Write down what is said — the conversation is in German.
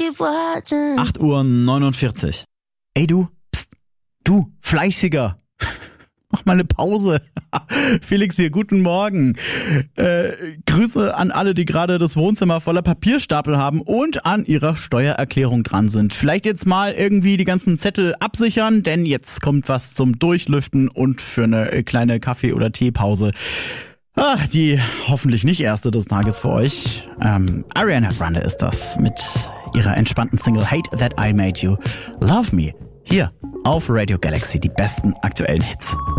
8:49 Uhr. Ey du, pst, du, Fleißiger. Mach mal eine Pause. Felix hier, guten Morgen. Grüße an alle, die gerade das Wohnzimmer voller Papierstapel haben und an ihrer Steuererklärung dran sind. Vielleicht jetzt mal irgendwie die ganzen Zettel absichern, denn jetzt kommt was zum Durchlüften und für eine kleine Kaffee- oder Teepause. Die hoffentlich nicht erste des Tages für euch. Ariana Grande ist das mit ihrer entspannten Single Hate That I Made You. Love Me. Hier auf Radio Galaxy, die besten aktuellen Hits.